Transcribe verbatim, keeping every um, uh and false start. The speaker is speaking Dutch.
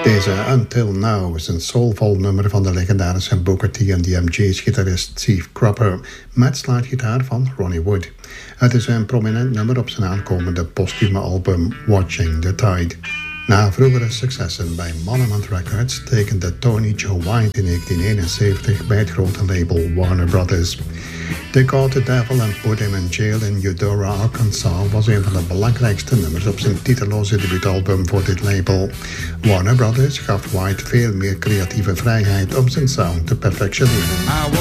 Deze Until Now is een soulvol nummer van de legendarische Booker T en D M G's-gitarist Steve Cropper met slidegitaar van Ronnie Wood. Het is een prominent nummer op zijn aankomende postume album Watching the Tide. Na vroegere successen bij Monument Records tekende Tony Joe White in negentien eenenzeventig bij het grote label Warner Brothers. They Caught the Devil and Put Him in Jail in Eudora, Arkansas was een van de belangrijkste nummers op zijn titeloze debuutalbum voor dit label. Warner Brothers gaf White veel meer creatieve vrijheid om zijn sound te perfectioneren.